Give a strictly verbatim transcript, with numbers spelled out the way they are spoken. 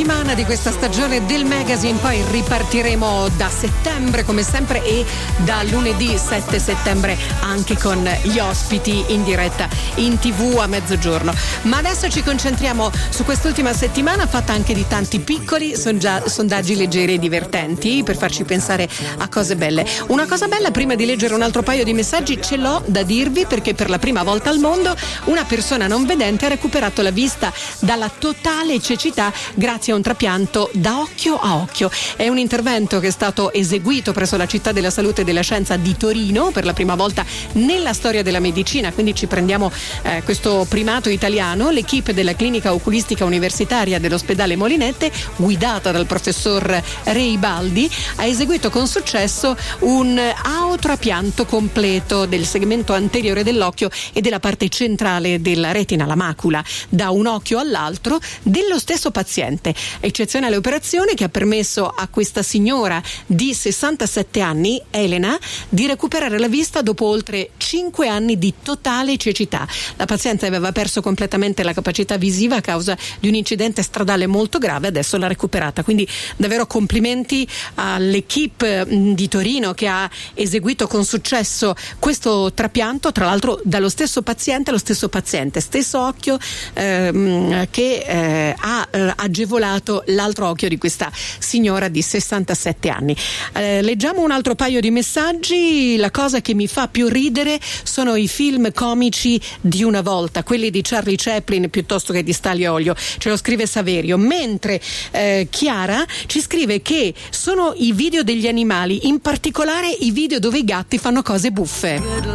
settimana di questa stagione del magazine, poi ripartiremo da settembre come sempre e da lunedì sette settembre anche con gli ospiti in diretta in tv a mezzogiorno. Ma adesso ci concentriamo su quest'ultima settimana fatta anche di tanti piccoli songia- sondaggi leggeri e divertenti per farci pensare a cose belle. Una cosa bella, prima di leggere un altro paio di messaggi, ce l'ho da dirvi, perché per la prima volta al mondo una persona non vedente ha recuperato la vista dalla totale cecità grazie a un trapianto da occhio a occhio. È un intervento che è stato eseguito presso la Città della Salute e della Scienza di Torino per la prima volta nella storia della medicina, quindi ci prendiamo eh, questo primato italiano. L'equipe della clinica oculistica universitaria dell'ospedale Molinette, guidata dal professor Reibaldi, ha eseguito con successo un aotrapianto completo del segmento anteriore dell'occhio e della parte centrale della retina, la macula, da un occhio all'altro dello stesso paziente. Eccezionale operazione che ha permesso a questa signora di sessantasette anni, Elena, di recuperare la vista dopo oltre cinque anni di totale cecità. La paziente aveva perso completamente la capacità visiva a causa di un incidente stradale molto grave, adesso l'ha recuperata. Quindi davvero complimenti all'equipe di Torino che ha eseguito con successo questo trapianto, tra l'altro dallo stesso paziente allo stesso paziente, stesso occhio ehm, che eh, ha eh, agevolato l'altro occhio di questa signora di sessantasette anni. Eh, leggiamo un altro paio di messaggi. La cosa che mi fa più ridere sono i film comici di una volta, quelli di Charlie Chaplin piuttosto che di Stanley Olio, ce lo scrive Saverio, mentre eh, Chiara ci scrive che sono i video degli animali, in particolare i video dove i gatti fanno cose buffe.